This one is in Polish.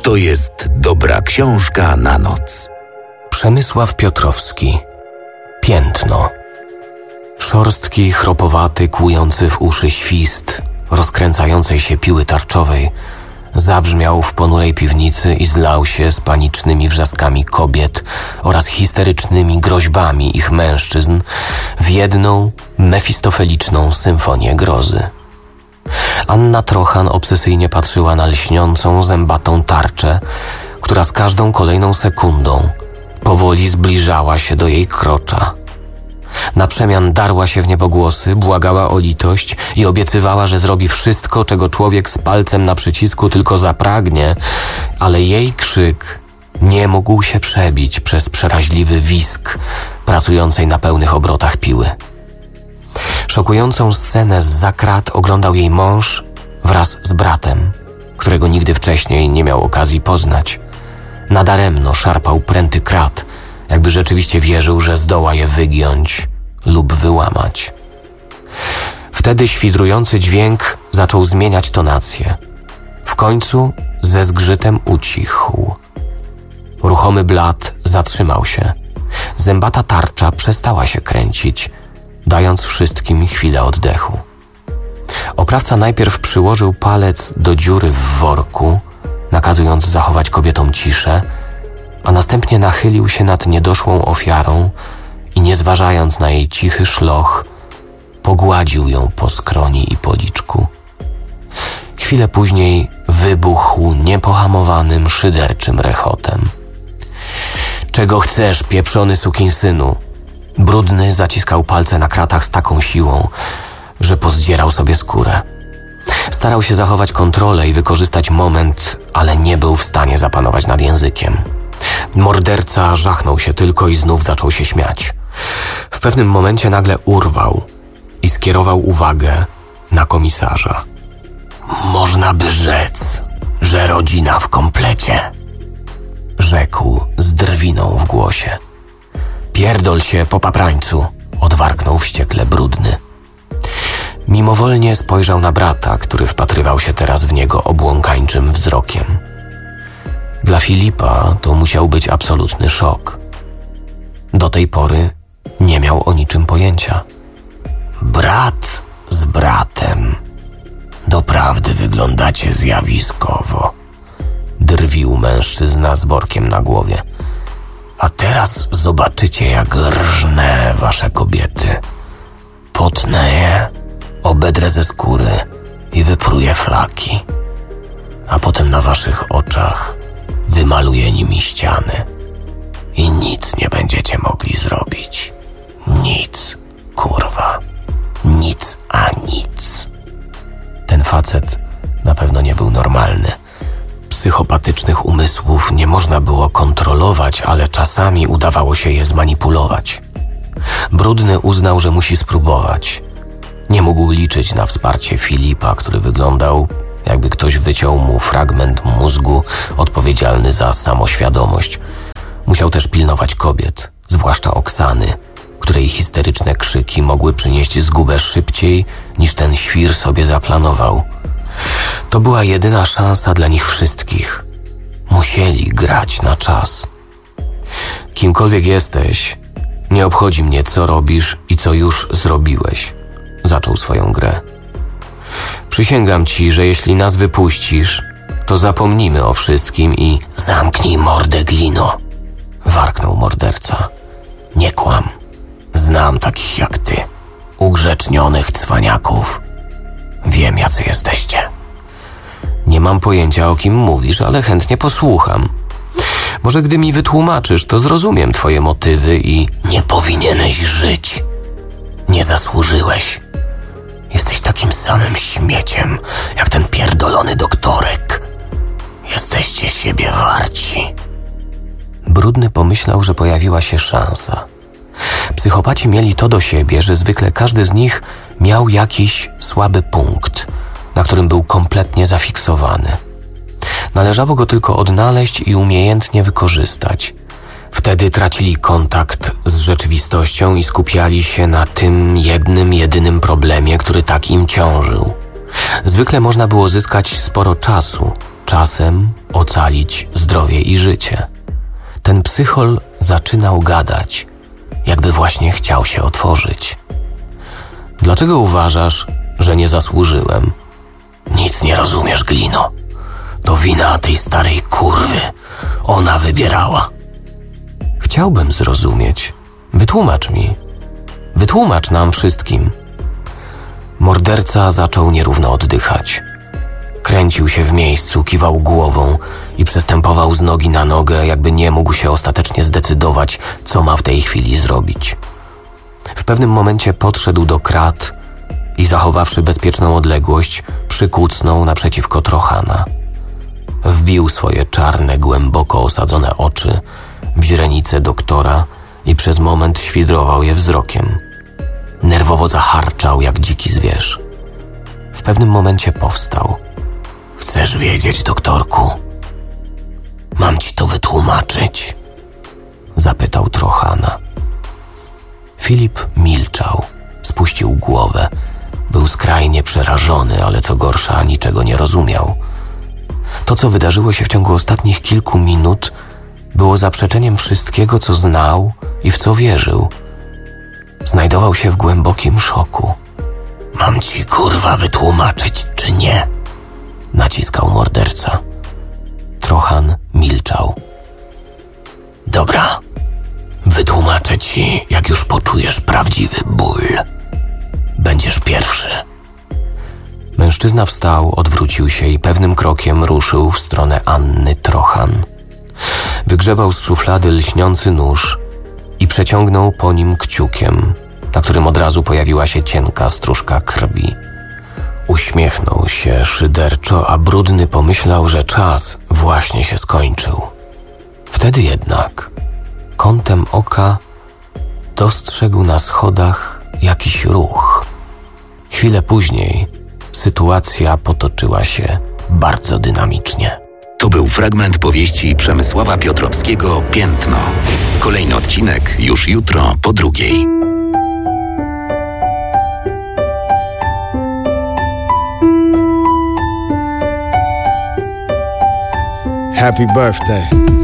To jest dobra książka na noc. Przemysław Piotrowski. Piętno. Szorstki, chropowaty, kłujący w uszy świst rozkręcającej się piły tarczowej zabrzmiał w ponurej piwnicy i zlał się z panicznymi wrzaskami kobiet oraz histerycznymi groźbami ich mężczyzn w jedną mefistofeliczną symfonię grozy. Anna Trochan obsesyjnie patrzyła na lśniącą, zębatą tarczę, która z każdą kolejną sekundą powoli zbliżała się do jej krocza. Na przemian darła się w niebogłosy, błagała o litość i obiecywała, że zrobi wszystko, czego człowiek z palcem na przycisku tylko zapragnie, ale jej krzyk nie mógł się przebić przez przeraźliwy wisk pracującej na pełnych obrotach piły. Szokującą scenę zza krat oglądał jej mąż wraz z bratem, którego nigdy wcześniej nie miał okazji poznać. Nadaremno szarpał pręty krat, jakby rzeczywiście wierzył, że zdoła je wygiąć lub wyłamać. Wtedy świdrujący dźwięk zaczął zmieniać tonację. W końcu ze zgrzytem ucichł. Ruchomy blat zatrzymał się. Zębata tarcza przestała się kręcić, dając wszystkim chwilę oddechu. Oprawca najpierw przyłożył palec do dziury w worku, nakazując zachować kobietom ciszę, a następnie nachylił się nad niedoszłą ofiarą i nie zważając na jej cichy szloch, pogładził ją po skroni i policzku. Chwilę później wybuchł niepohamowanym, szyderczym rechotem. „Czego chcesz, pieprzony sukinsynu?” Brudny zaciskał palce na kratach z taką siłą, że pozdzierał sobie skórę. Starał się zachować kontrolę i wykorzystać moment, ale nie był w stanie zapanować nad językiem. Morderca żachnął się tylko i znów zaczął się śmiać. W pewnym momencie nagle urwał i skierował uwagę na komisarza. „Można by rzec, że rodzina w komplecie”, rzekł z drwiną w głosie. „Pierdol się, po paprańcu”, odwarknął wściekle Brudny. Mimowolnie spojrzał na brata, który wpatrywał się teraz w niego obłąkańczym wzrokiem. Dla Filipa to musiał być absolutny szok. Do tej pory nie miał o niczym pojęcia. „Brat z bratem. Doprawdy wyglądacie zjawiskowo”, drwił mężczyzna z workiem na głowie. „A teraz zobaczycie, jak rżnę wasze kobiety. Potnę je, obedrę ze skóry i wypruję flaki. A potem na waszych oczach wymaluję nimi ściany. I nic nie będziecie mogli zrobić. Nic, kurwa. Nic a nic”. Ten facet na pewno nie był normalny. Psychopatycznych umysłów nie można było kontrolować, ale czasami udawało się je zmanipulować. Brudny uznał, że musi spróbować. Nie mógł liczyć na wsparcie Filipa, który wyglądał, jakby ktoś wyciął mu fragment mózgu odpowiedzialny za samoświadomość. Musiał też pilnować kobiet, zwłaszcza Oksany, której histeryczne krzyki mogły przynieść zgubę szybciej, niż ten świr sobie zaplanował. To była jedyna szansa dla nich wszystkich. Musieli grać na czas. „Kimkolwiek jesteś, nie obchodzi mnie, co robisz i co już zrobiłeś”, zaczął swoją grę. „Przysięgam ci, że jeśli nas wypuścisz, to zapomnimy o wszystkim i...” „Zamknij mordę, glino”, warknął morderca. „Nie kłam. Znam takich jak ty. Ugrzecznionych cwaniaków. Wiem, jacy jesteście”. „Nie mam pojęcia, o kim mówisz, ale chętnie posłucham. Może gdy mi wytłumaczysz, to zrozumiem twoje motywy i...” „Nie powinieneś żyć. Nie zasłużyłeś. Jesteś takim samym śmieciem, jak ten pierdolony doktorek. Jesteście siebie warci”. Brudny pomyślał, że pojawiła się szansa. Psychopaci mieli to do siebie, że zwykle każdy z nich miał jakiś słaby punkt, na którym był kompletnie zafiksowany. Należało go tylko odnaleźć i umiejętnie wykorzystać. Wtedy tracili kontakt z rzeczywistością i skupiali się na tym jednym, jedynym problemie, który tak im ciążył. Zwykle można było zyskać sporo czasu, czasem ocalić zdrowie i życie. Ten psychol zaczynał gadać, jakby właśnie chciał się otworzyć. Dlaczego uważasz, że nie zasłużyłem? Nic nie rozumiesz, Glino. To wina tej starej kurwy. Ona wybierała. Chciałbym zrozumieć. Wytłumacz mi. Wytłumacz nam wszystkim. Morderca zaczął nierówno oddychać. Kręcił się w miejscu, kiwał głową i przestępował z nogi na nogę, jakby nie mógł się ostatecznie zdecydować, co ma w tej chwili zrobić. W pewnym momencie podszedł do krat i zachowawszy bezpieczną odległość, przykucnął naprzeciwko Trochana. Wbił swoje czarne, głęboko osadzone oczy w źrenice doktora i przez moment świdrował je wzrokiem. Nerwowo zaharczał jak dziki zwierz. W pewnym momencie powstał. Chcesz wiedzieć, doktorku? Mam ci to wytłumaczyć? Zapytał Trochana. Filip milczał, spuścił głowę. Był skrajnie przerażony, ale co gorsza, niczego nie rozumiał. To, co wydarzyło się w ciągu ostatnich kilku minut, było zaprzeczeniem wszystkiego, co znał i w co wierzył. Znajdował się w głębokim szoku. Mam ci, kurwa, wytłumaczyć, czy nie? Naciskał morderca. Trochan milczał. Dobra, wytłumaczę ci, jak już poczujesz prawdziwy ból. Będziesz pierwszy. Mężczyzna wstał, odwrócił się i pewnym krokiem ruszył w stronę Anny Trochan. Wygrzebał z szuflady lśniący nóż i przeciągnął po nim kciukiem, na którym od razu pojawiła się cienka stróżka krwi. Uśmiechnął się szyderczo, a brudny pomyślał, że czas właśnie się skończył. Wtedy jednak kątem oka dostrzegł na schodach jakiś ruch. Chwilę później sytuacja potoczyła się bardzo dynamicznie. To był fragment powieści Przemysława Piotrowskiego Piętno. Kolejny odcinek już jutro po 2:00. Happy birthday.